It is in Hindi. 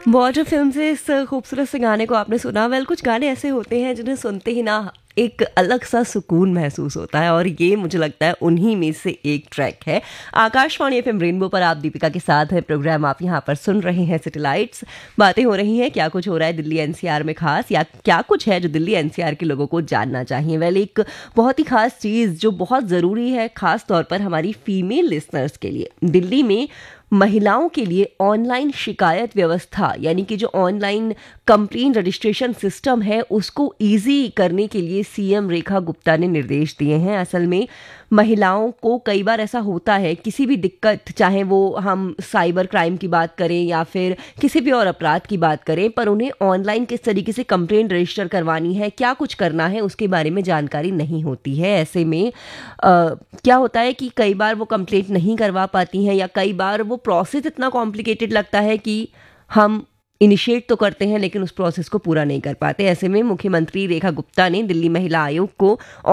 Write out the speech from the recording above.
बॉर्डर फिल्म से इस खूबसूरत से गाने को आपने सुना। वेल, कुछ गाने ऐसे होते हैं जिन्हें सुनते ही ना एक अलग सा सुकून महसूस होता है, और ये मुझे लगता है उन्हीं में से एक ट्रैक है। आकाशवाणी एफएम रेनबो पर आप दीपिका के साथ है। प्रोग्राम आप यहाँ पर सुन रहे हैं सैटेलाइट्स। बातें हो रही हैं क्या कुछ हो रहा है दिल्ली एनसीआर में खास, या क्या कुछ है जो दिल्ली एनसीआर के लोगों को जानना चाहिए। वेल, एक बहुत ही खास चीज़ जो बहुत ज़रूरी है खास तौर पर हमारी फीमेल लिसनर्स के लिए, दिल्ली में महिलाओं के लिए ऑनलाइन शिकायत व्यवस्था, यानी कि जो ऑनलाइन कंप्लेंट रजिस्ट्रेशन सिस्टम है उसको इजी करने के लिए सीएम रेखा गुप्ता ने निर्देश दिए हैं। असल में महिलाओं को कई बार ऐसा होता है, किसी भी दिक्कत, चाहे वो हम साइबर क्राइम की बात करें या फिर किसी भी और अपराध की बात करें, पर उन्हें ऑनलाइन किस तरीके से कंप्लेंट रजिस्टर करवानी है, क्या कुछ करना है, उसके बारे में जानकारी नहीं होती है। ऐसे में क्या होता है कि कई बार वो कंप्लेंट नहीं करवा पाती हैं, या कई बार वो प्रोसेस इतना कॉम्प्लिकेटेड लगता है कि हम इनिशिएट तो करते हैं लेकिन उस प्रोसेस को पूरा नहीं कर पाते। ऐसे में मुख्यमंत्री रेखा गुप्ता ने दिल्ली महिला आयोग को